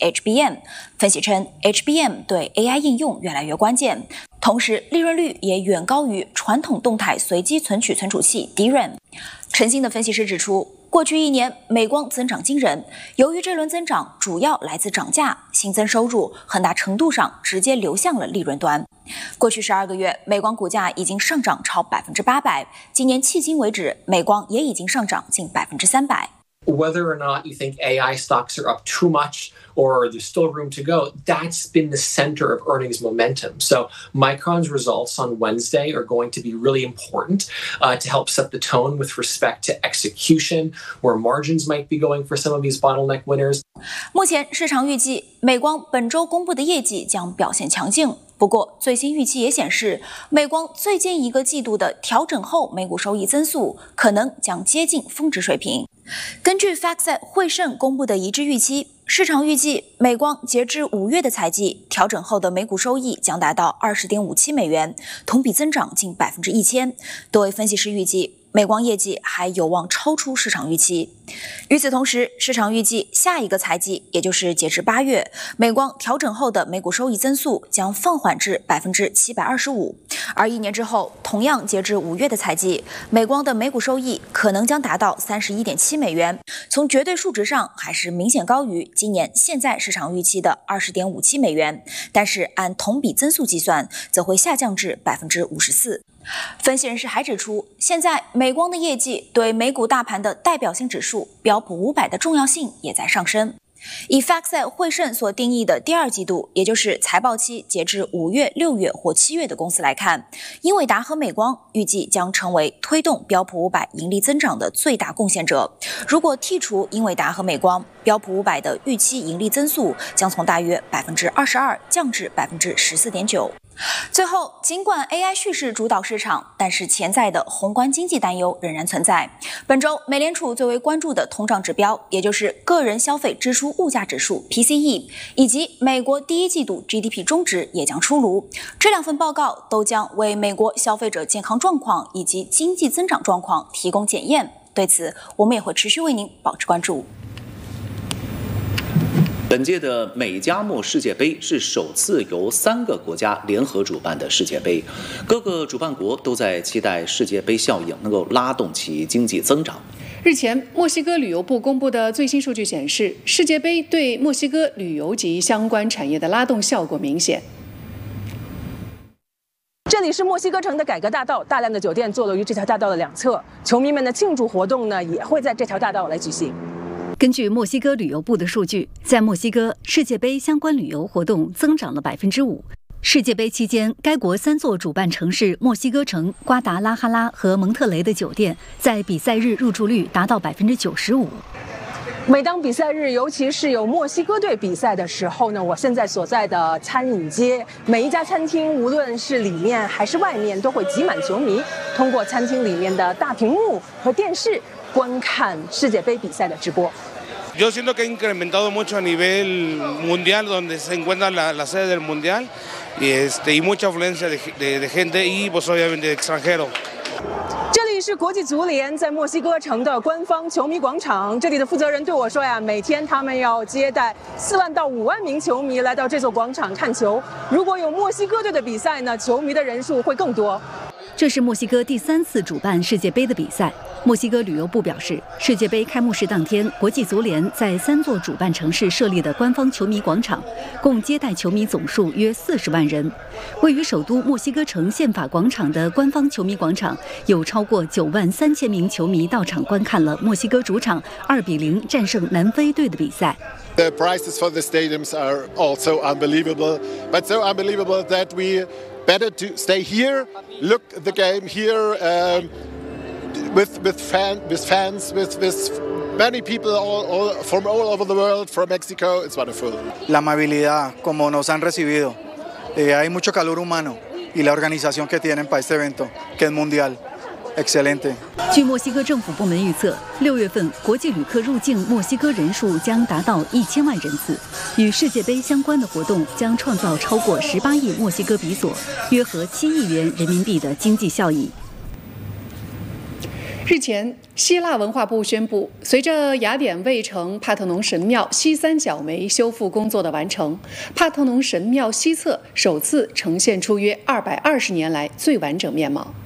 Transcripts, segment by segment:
HBM。分析称 ，HBM 对 AI 应用越来越关键，同时利润率也远高于传统动态随机存取存储器 DRAM。陈鑫的分析师指出，过去1年，美光增长惊人。由于这轮增长主要来自涨价，新增收入很大程度上直接流向了利润端。过去12个月，美光股价已经上涨超800%，今年迄今为止，美光也已经上涨近300%。 Whether or not you think AI stocks are up too much or there's still room to go, that's been the center of earnings momentum. So Micron's results on Wednesday are going to be really important to help set the tone with respect to execution, where margins might be going for some of these bottleneck winners. 目前市场预计美光本周公布的业绩将表现强劲。不过，最新预期也显示，美光最近1个季度的调整后每股收益增速可能将接近峰值水平。根据 FactSet 汇盛公布的一致预期，市场预计美光截至5月的财季调整后的每股收益将达到20.57美元，同比增长近1000%。多位分析师预计，美光业绩还有望超出市场预期。与此同时，市场预计下一个财季，也就是截至8月，美光调整后的每股收益增速将放缓至725%，而1年之后，同样截至5月的财季，美光的每股收益可能将达到31.7美元，从绝对数值上还是明显高于今年现在市场预期的20.57美元，但是按同比增速计算，则会下降至54%。分析人士还指出，现在美光的业绩对美股大盘的代表性指数标普500的重要性也在上升。以 FactSet 汇盛所定义的第2季度，也就是财报期截至5月、6月或7月的公司来看，英伟达和美光预计将成为推动标普500盈利增长的最大贡献者。如果剔除英伟达和美光，标普500的预期盈利增速将从大约22%降至14.9%。最后，尽管 AI 叙事主导市场，但是潜在的宏观经济担忧仍然存在。本周，美联储最为关注的通胀指标，也就是个人消费支出物价指数 PCE， 以及美国第1季度 GDP 中值也将出炉。这2份报告都将为美国消费者健康状况以及经济增长状况提供检验。对此，我们也会持续为您保持关注。 本届的美加墨世界杯是首次由3个国家联合主办的世界杯，各个主办国都在期待世界杯效应能够拉动其经济增长。 日前，墨西哥旅游部公布的最新数据显示，世界杯对墨西哥旅游及相关产业的拉动效果明显。 这里是墨西哥城的改革大道，大量的酒店坐落于这条大道的2侧，球迷们的庆祝活动呢也会在这条大道来举行。 根据墨西哥旅游部的数据，在墨西哥，世界杯相关旅游活动增长了5%。世界杯期间，该国3座主办城市墨西哥城、瓜达拉哈拉和蒙特雷的酒店在比赛日入住率达到95%。 每当比赛日，尤其是有墨西哥队比赛的时候呢，我现在所在的餐饮街，每一家餐厅，无论是里面还是外面，都会挤满球迷，通过餐厅里面的大屏幕和电视观看世界杯比赛的直播。 Yo siento que ha incrementado mucho a nivel mundial, donde se encuentra la sede del mundial, y mucha afluencia de gente y pues obviamente de extranjeros. 这里是国际足联在墨西哥城的官方球迷广场，这里的负责人对我说呀，每天他们要接待4万到5万名球迷来到这座广场看球。如果有墨西哥队的比赛呢，球迷的人数会更多。 这是墨西哥第3次主办世界杯的比赛。墨西哥旅游部表示，世界杯开幕式当天，国际足联在3座主办城市设立的官方球迷广场，共接待球迷总数约40万人。位于首都墨西哥城宪法广场的官方球迷广场，有超过9万3千名球迷到场观看了墨西哥主场2-0战胜南非队的比赛。 The prices for the stadiums are also unbelievable, but so unbelievable that we better to stay here, look at the game here, with fans, with many people from all over the world, from Mexico. It's wonderful. La amabilidad, como nos han recibido, hay mucho calor humano y la organización que tienen para este evento, que es mundial.Excelente. 据墨西哥政府部门预测，6月份国际旅客入境墨西哥人数将达到1000万人次。与世界杯相关的活动将创造超过18亿墨西哥比索，约合7亿元人民币的经济效益。 日前，希腊文化部宣布，随着雅典卫城帕特农神庙西三角梅修复工作的完成，帕特农神庙西侧首次呈现出约220年来最完整面貌。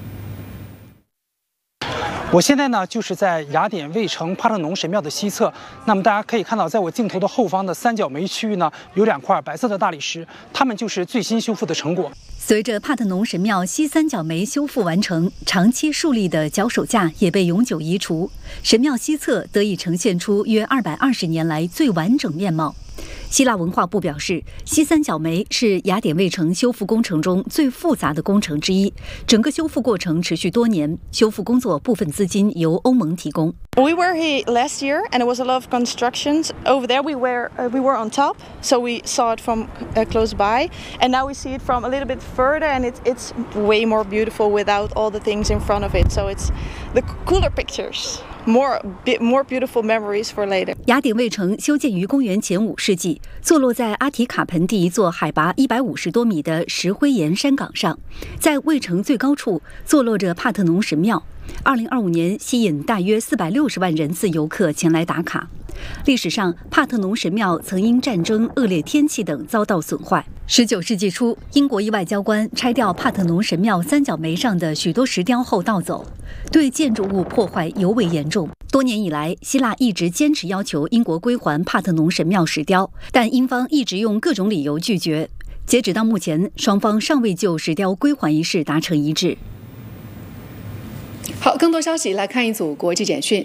我现在呢，就是在雅典卫城帕特农神庙的西侧。那么大家可以看到，在我镜头的后方的三角梅区域呢，有2块白色的大理石，它们就是最新修复的成果。 随着帕特农神庙西三角梅修复完成，长期竖立的脚手架也被永久移除，神庙西侧得以呈现出约220年来最完整面貌。希腊文化部表示，西三角梅是雅典卫城修复工程中最复杂的工程之一，整个修复过程持续多年，修复工作部分资金由欧盟提供。 We were here last year, and there was a lot of constructions. Over there, we were on top, so we saw it from close by, and now we see it from a little bit further, and it's way more beautiful without all the things in front of it. So it's the cooler pictures. More beautiful memories for later. 雅典卫城修建于公元前5世纪，坐落在阿提卡盆地一座海拔150多米的石灰岩山岗上，在卫城最高处坐落着帕特农神庙。2025年吸引大约460万人次游客前来打卡。历史上，帕特农神庙曾因战争、恶劣天气等遭到损坏。19世纪初，英国一外交官拆掉帕特农神庙三角梅上的许多石雕后盗走，对建筑物破坏尤为严重。多年以来，希腊一直坚持要求英国归还帕特农神庙石雕，但英方一直用各种理由拒绝。截止到目前，双方尚未就石雕归还一事达成一致。 好，更多消息来看一组国际简讯。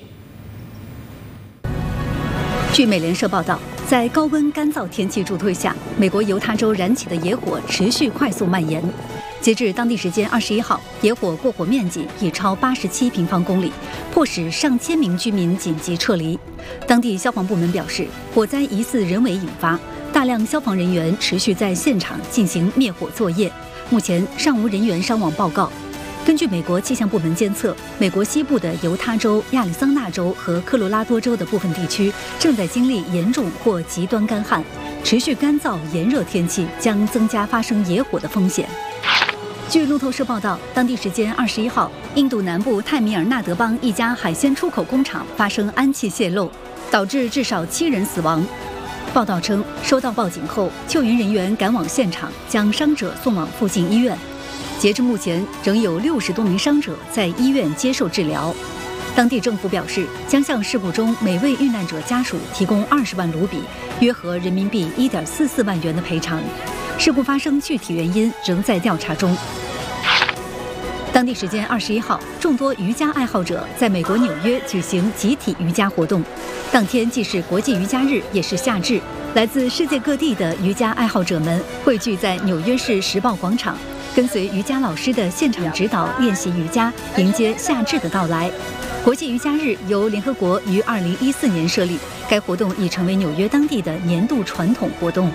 据美联社报道，在高温干燥天气助推下，美国犹他州燃起的野火持续快速蔓延。截至当地时间21号，野火过火面积已超87平方公里，迫使上千名居民紧急撤离。当地消防部门表示，火灾疑似人为引发，大量消防人员持续在现场进行灭火作业，目前尚无人员伤亡报告。根据美国气象部门监测，美国西部的犹他州、亚利桑那州和科罗拉多州的部分地区正在经历严重或极端干旱，持续干燥炎热天气将增加发生野火的风险。据路透社报道，当地时间21号，印度南部泰米尔纳德邦一家海鲜出口工厂发生氨气泄漏，导致至少7人死亡。报道称，收到报警后，救援人员赶往现场，将伤者送往附近医院。截至目前，仍有60多名伤者在医院接受治疗。当地政府表示，将向事故中每位遇难者家属提供20万卢比，约合人民币1.44万元的赔偿。事故发生具体原因仍在调查中。当地时间21号，众多瑜伽爱好者在美国纽约举行集体瑜伽活动。当天既是国际瑜伽日，也是夏至，来自世界各地的瑜伽爱好者们汇聚在纽约市时报广场，跟随瑜伽老师的现场指导练习瑜伽，迎接夏至的到来。国际瑜伽日由联合国于2014年设立，该活动已成为纽约当地的年度传统活动。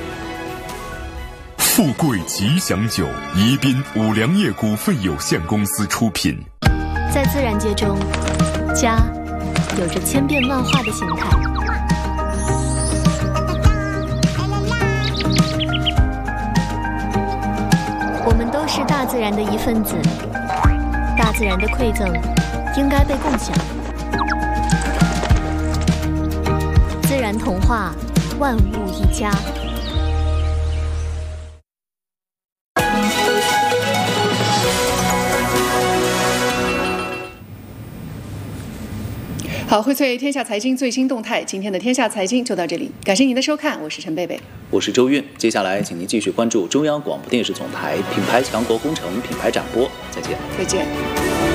富贵吉祥酒，宜宾五粮液股份有限公司出品。 在自然界中，家有着千变万化的形态。我们都是大自然的一份子，大自然的馈赠应该被共享。自然童话，万物一家。 好，荟萃天下财经最新动态，今天的天下财经就到这里，感谢您的收看，我是陈贝贝， 我是周韵。接下来，请您继续关注中央广播电视总台品牌强国工程品牌展播，再见。 再见。